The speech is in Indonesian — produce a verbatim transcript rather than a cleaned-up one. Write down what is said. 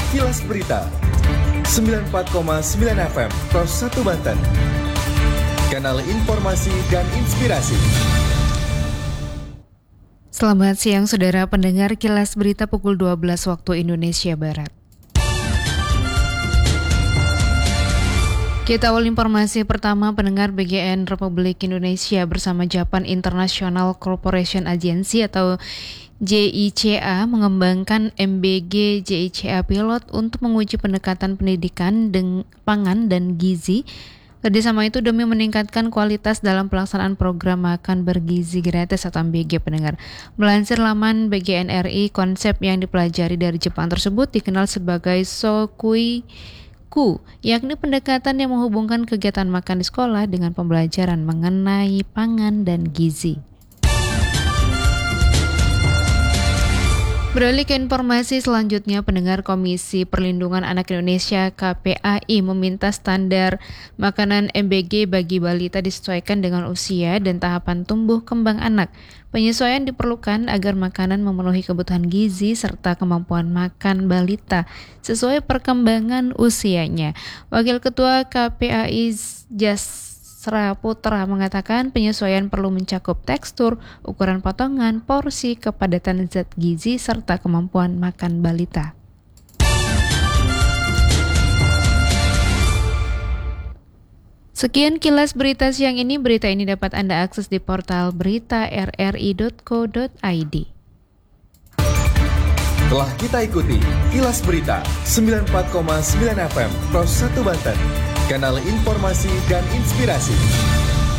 Kilas Berita sembilan puluh empat koma sembilan F M Pros satu Banten. Kanal informasi dan inspirasi. Selamat siang saudara pendengar Kilas Berita pukul dua belas waktu Indonesia Barat. Kita awal informasi pertama, pendengar. B G N Republik Indonesia bersama Japan International Cooperation Agency atau J I C A mengembangkan M B G J I C A Pilot untuk menguji pendekatan pendidikan dengan pangan dan gizi. Kerjasama itu demi meningkatkan kualitas dalam pelaksanaan program makan bergizi gratis atau M B G, pendengar. Melansir laman B G N R I, konsep yang dipelajari dari Jepang tersebut dikenal sebagai Sokui Ku, yakni pendekatan yang menghubungkan kegiatan makan di sekolah dengan pembelajaran mengenai pangan dan gizi. Beralih ke informasi selanjutnya, pendengar. Komisi Perlindungan Anak Indonesia K P A I meminta standar makanan M B G bagi balita disesuaikan dengan usia dan tahapan tumbuh kembang anak. Penyesuaian diperlukan agar makanan memenuhi kebutuhan gizi serta kemampuan makan balita sesuai perkembangan usianya. Wakil Ketua K P A I Jas Putra mengatakan penyesuaian perlu mencakup tekstur, ukuran potongan, porsi, kepadatan zat gizi, serta kemampuan makan balita. Sekian kilas berita siang ini. Berita ini dapat Anda akses di portal berita r r i dot co dot i d. Telah kita ikuti Kilas Berita sembilan puluh empat koma sembilan F M Pros satu Banten. Kanal informasi dan inspirasi.